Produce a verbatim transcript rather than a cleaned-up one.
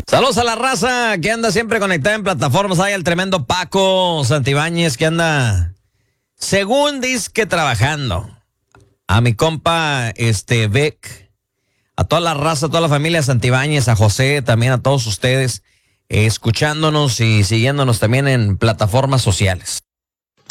Saludos a la raza que anda siempre conectada en plataformas. Hay el tremendo Paco Santibáñez que anda, según dice que trabajando. A mi compa, este, Beck, a toda la raza, a toda la familia Santibáñez, a José, también a todos ustedes, eh, escuchándonos y siguiéndonos también en plataformas sociales.